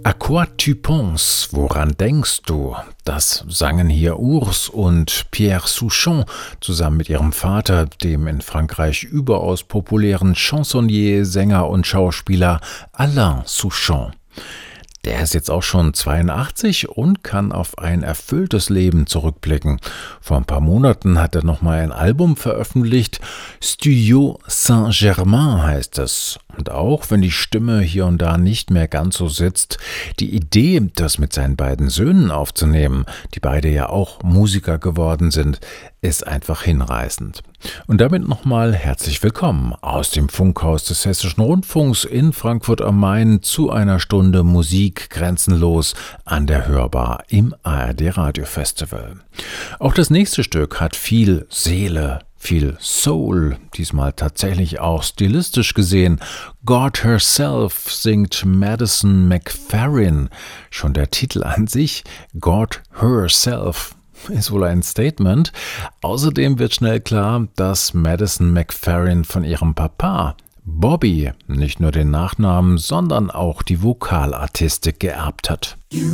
À quoi tu penses? Woran denkst du? Das sangen hier Urs und Pierre Souchon zusammen mit ihrem Vater, dem in Frankreich überaus populären Chansonnier, Sänger und Schauspieler Alain Souchon. Der ist jetzt auch schon 82 und kann auf ein erfülltes Leben zurückblicken. Vor ein paar Monaten hat er nochmal ein Album veröffentlicht. Studio Saint-Germain heißt es. Und auch wenn die Stimme hier und da nicht mehr ganz so sitzt, die Idee, das mit seinen beiden Söhnen aufzunehmen, die beide ja auch Musiker geworden sind, ist einfach hinreißend. Und damit nochmal herzlich willkommen aus dem Funkhaus des Hessischen Rundfunks in Frankfurt am Main zu einer Stunde Musik grenzenlos an der Hörbar im ARD Radio Festival. Auch das nächste Stück hat viel Seele, viel Soul, diesmal tatsächlich auch stilistisch gesehen. God Herself singt Madison McFerrin. Schon der Titel an sich, God Herself, ist wohl ein Statement. Außerdem wird schnell klar, dass Madison McFerrin von ihrem Papa Bobby nicht nur den Nachnamen, sondern auch die Vokalartistik geerbt hat.